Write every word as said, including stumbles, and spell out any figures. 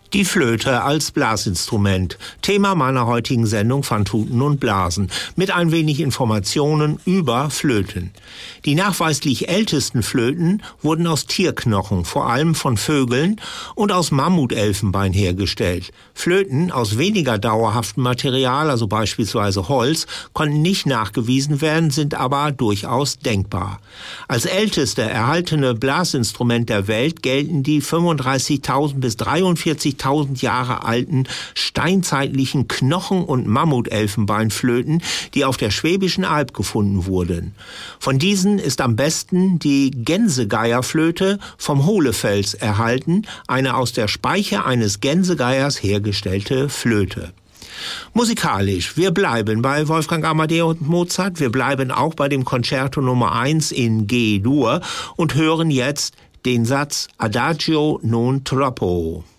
Die Flöte als Blasinstrument. Thema meiner heutigen Sendung Fantuten und Blasen. Mit ein wenig Informationen über Flöten. Die nachweislich ältesten Flöten wurden aus Tierknochen, vor allem von Vögeln, und aus Mammutelfenbein hergestellt. Flöten aus weniger dauerhaftem Material, also beispielsweise Holz, konnten nicht nachgewiesen werden, sind aber durchaus denkbar. Als älteste erhaltene Blasinstrument der Welt gelten die fünfunddreißigtausend bis dreiundvierzigtausend Jahre alten steinzeitlichen Knochen- und Mammutelfenbeinflöten, die auf der Schwäbischen Alb gefunden wurden. Von diesen ist am besten die Gänsegeierflöte vom Hohlefels erhalten, eine aus der Speiche eines Gänsegeiers hergestellte Flöte. Musikalisch, wir bleiben bei Wolfgang Amadeus Mozart, wir bleiben auch bei dem Concerto Nummer eins in G-Dur und hören jetzt den Satz Adagio non troppo.